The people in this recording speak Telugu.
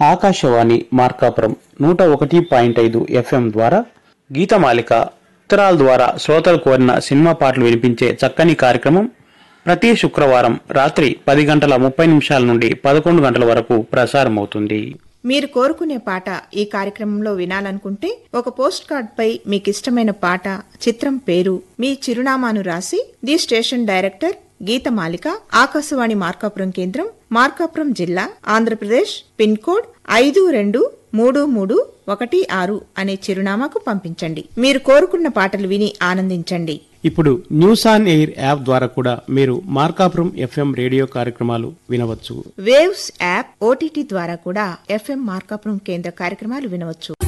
ఆకాశవాణి మార్కాపురం 101.5 FM ద్వారా గీతమాలిక ఉత్తరాల ద్వారా శ్రోతలు కోరిన సినిమా పాటలు వినిపించే చక్కని కార్యక్రమం ప్రతి శుక్రవారం రాత్రి 10:30 నుండి 11 గంటల వరకు ప్రసారమవుతుంది. మీరు కోరుకునే పాట ఈ కార్యక్రమంలో వినాలనుకుంటే ఒక పోస్ట్ కార్డ్ పై మీకిష్టమైన పాట, చిత్రం పేరు, మీ చిరునామాను రాసి the station director Geethamalika, Akashvani Markapuram కేంద్రం, మార్కాపురం జిల్లా, ఆంధ్రప్రదేశ్, పిన్ కోడ్ 523316 అనే చిరునామాకు పంపించండి. మీరు కోరుకున్న పాటలు విని ఆనందించండి. ఇప్పుడు న్యూస్ ఆన్ ఎయిర్ యాప్ ద్వారా కూడా మీరు మార్కాపురం FM రేడియో కార్యక్రమాలు వినవచ్చు. వేవ్స్ యాప్ OTT ద్వారా కూడా FM మార్కాపురం కేంద్ర కార్యక్రమాలు వినవచ్చు.